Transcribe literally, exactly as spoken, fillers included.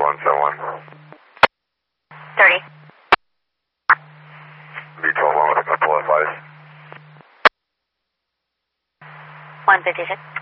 one seven one. thirty. B twelve one with a couple of fives. one fifty-six.